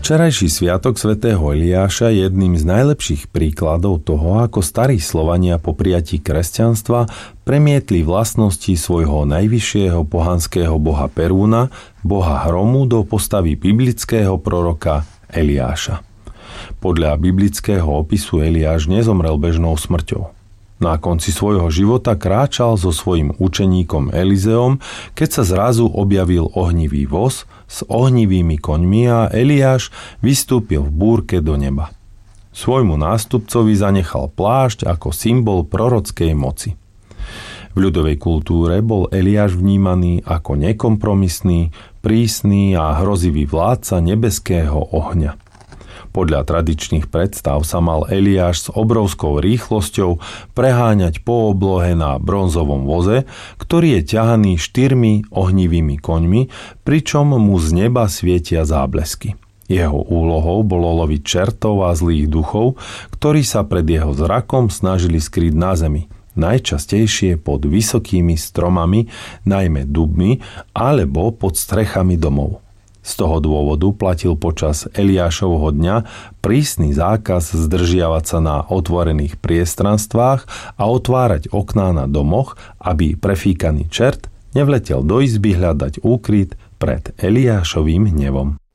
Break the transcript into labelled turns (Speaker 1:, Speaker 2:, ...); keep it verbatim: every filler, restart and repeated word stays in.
Speaker 1: Včerajší sviatok svätého Eliáša je jedným z najlepších príkladov toho, ako starí Slovania po prijatí kresťanstva premietli vlastnosti svojho najvyššieho pohanského boha Perúna, boha hromu, do postavy biblického proroka Eliáša. Podľa biblického opisu Eliáš nezomrel bežnou smrťou. Na konci svojho života kráčal so svojím učeníkom Elizeom, keď sa zrazu objavil ohnivý voz s ohnivými koňmi a Eliáš vystúpil v búrke do neba. Svojmu nástupcovi zanechal plášť ako symbol prorockej moci. V ľudovej kultúre bol Eliáš vnímaný ako nekompromisný, prísny a hrozivý vládca nebeského ohňa. Podľa tradičných predstav sa mal Eliáš s obrovskou rýchlosťou preháňať po oblohe na bronzovom voze, ktorý je ťahaný štyrmi ohnivými koňmi, pričom mu z neba svietia záblesky. Jeho úlohou bolo loviť čertov a zlých duchov, ktorí sa pred jeho zrakom snažili skryť na zemi, najčastejšie pod vysokými stromami, najmä dubmi, alebo pod strechami domov. Z toho dôvodu platil počas Eliášovho dňa prísny zákaz zdržiavať sa na otvorených priestranstvách a otvárať okná na domoch, aby prefíkaný čert nevletel do izby hľadať úkryt pred Eliášovým hnevom.